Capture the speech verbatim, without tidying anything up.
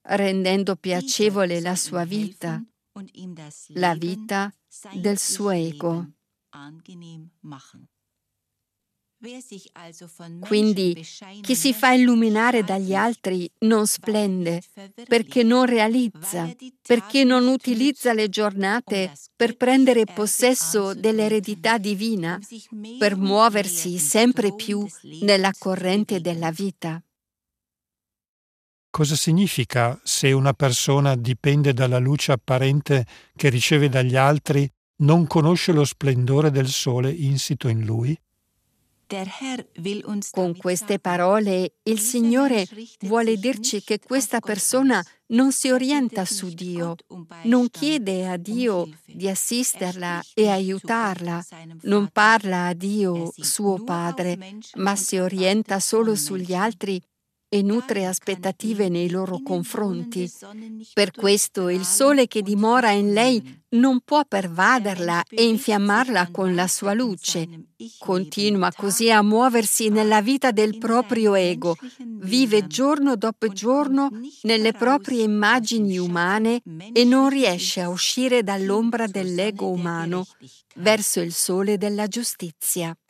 rendendo piacevole la sua vita, la vita del suo ego. Quindi chi si fa illuminare dagli altri non splende, perché non realizza, perché non utilizza le giornate per prendere possesso dell'eredità divina, per muoversi sempre più nella corrente della vita. Cosa significa se una persona dipende dalla luce apparente che riceve dagli altri, non conosce lo splendore del sole insito in lui? Con queste parole il Signore vuole dirci che questa persona non si orienta su Dio, non chiede a Dio di assisterla e aiutarla, non parla a Dio, suo Padre, ma si orienta solo sugli altri e nutre aspettative nei loro confronti. Per questo il sole che dimora in lei non può pervaderla e infiammarla con la sua luce. Continua così a muoversi nella vita del proprio ego, vive giorno dopo giorno nelle proprie immagini umane e non riesce a uscire dall'ombra dell'ego umano verso il sole della giustizia.